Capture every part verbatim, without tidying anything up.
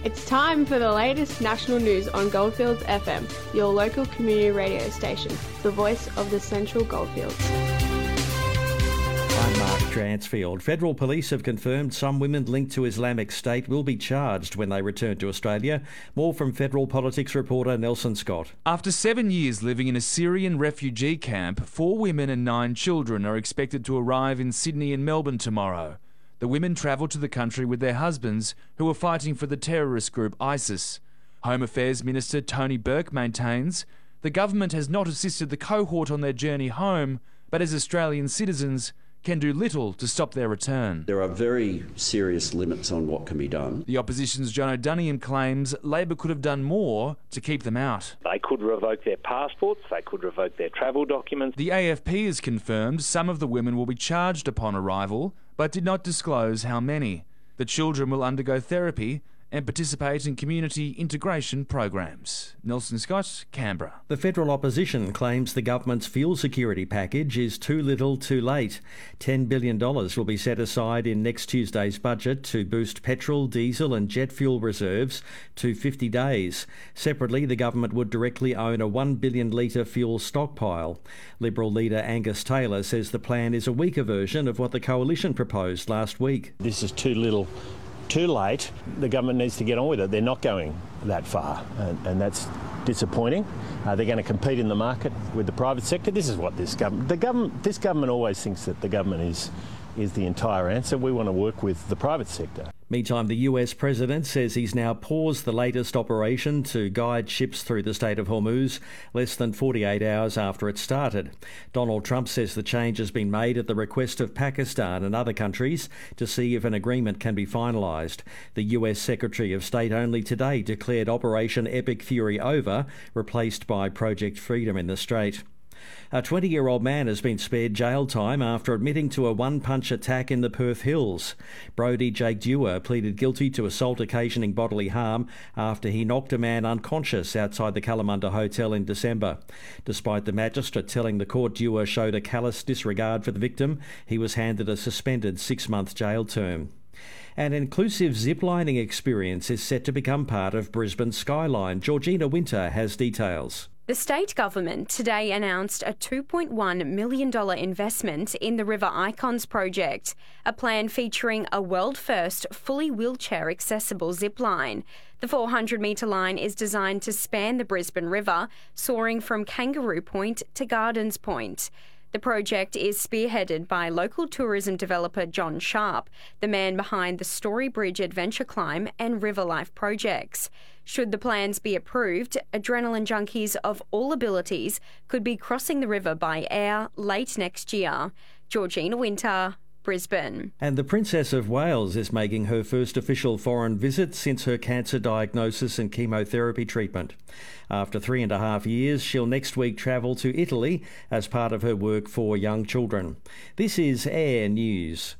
It's time for the latest national news on Goldfields F M, your local community radio station, the voice of the Central Goldfields. I'm Mark Dransfield. Federal police have confirmed some women linked to Islamic State will be charged when they return to Australia. More from Federal Politics reporter Nelson Scott. After seven years living in a Syrian refugee camp, four women and nine children are expected to arrive in Sydney and Melbourne tomorrow. The women travelled to the country with their husbands, who are fighting for the terrorist group ISIS. Home Affairs Minister Tony Burke maintains the government has not assisted the cohort on their journey home, but as Australian citizens can do little to stop their return. There are very serious limits on what can be done. The opposition's John O'Doniam claims Labor could have done more to keep them out. They could revoke their passports, they could revoke their travel documents. The A F P has confirmed some of the women will be charged upon arrival, but did not disclose how many. The children will undergo therapy and participate in community integration programs. Nelson Scott, Canberra. The federal opposition claims the government's fuel security package is too little too late. ten billion dollars will be set aside in next Tuesday's budget to boost petrol, diesel and jet fuel reserves to fifty days. Separately, the government would directly own a one billion litre fuel stockpile. Liberal leader Angus Taylor says the plan is a weaker version of what the coalition proposed last week. This is too little too late. The government needs to get on with it. They're not going that far, and, and that's disappointing. Uh, they're going to compete in the market with the private sector. This is what this government, the government, this government always thinks that the government is is the entire answer. We want to work with the private sector. Meantime, the U S president says he's now paused the latest operation to guide ships through the Strait of Hormuz less than forty-eight hours after it started. Donald Trump says the change has been made at the request of Pakistan and other countries to see if an agreement can be finalised. The U S Secretary of State only today declared Operation Epic Fury over, replaced by Project Freedom in the Strait. A twenty-year-old man has been spared jail time after admitting to a one-punch attack in the Perth Hills. Brodie Jake Dewar pleaded guilty to assault occasioning bodily harm after he knocked a man unconscious outside the Kalamunda Hotel in December. Despite the magistrate telling the court Dewar showed a callous disregard for the victim, he was handed a suspended six-month jail term. An inclusive ziplining experience is set to become part of Brisbane's skyline. Georgina Winter has details. The state government today announced a two point one million dollars investment in the River Icons project, a plan featuring a world-first fully wheelchair-accessible zipline. The four hundred metre line is designed to span the Brisbane River, soaring from Kangaroo Point to Gardens Point. The project is spearheaded by local tourism developer John Sharp, the man behind the Story Bridge Adventure Climb and River Life projects. Should the plans be approved, adrenaline junkies of all abilities could be crossing the river by air late next year. Georgina Winter, Brisbane. And the Princess of Wales is making her first official foreign visit since her cancer diagnosis and chemotherapy treatment. After three and a half years, she'll next week travel to Italy as part of her work for young children. This is Air News.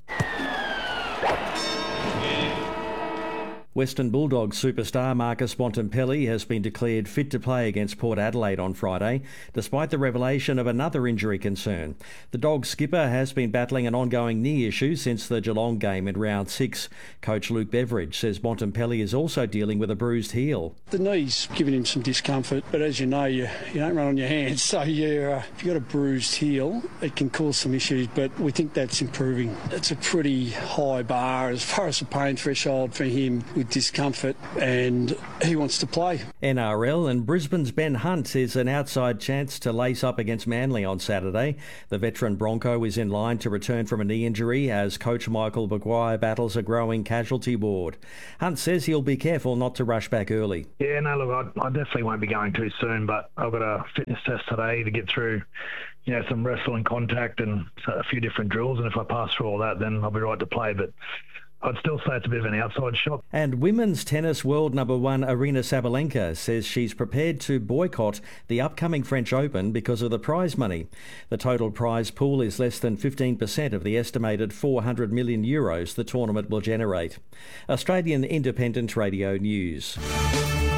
Western Bulldogs superstar Marcus Bontempelli has been declared fit to play against Port Adelaide on Friday, despite the revelation of another injury concern. The Dogs skipper has been battling an ongoing knee issue since the Geelong game in round six. Coach Luke Beveridge says Bontempelli is also dealing with a bruised heel. The knee's giving him some discomfort, but as you know, you, you don't run on your hands, so you, uh, if you've got a bruised heel, it can cause some issues, but we think that's improving. It's a pretty high bar as far as the pain threshold for him with discomfort, and he wants to play. N R L and Brisbane's Ben Hunt is an outside chance to lace up against Manly on Saturday. The veteran Bronco is in line to return from a knee injury as coach Michael Maguire battles a growing casualty ward. Hunt says he'll be careful not to rush back early. Yeah, no, look, I, I definitely won't be going too soon, but I've got a fitness test today to get through, you know, some wrestling contact and a few different drills, and if I pass through all that, then I'll be right to play, but I'd still say it's a bit of an outside shot. And women's tennis world number one Aryna Sabalenka says she's prepared to boycott the upcoming French Open because of the prize money. The total prize pool is less than fifteen percent of the estimated four hundred million euros the tournament will generate. Australian Independent Radio News.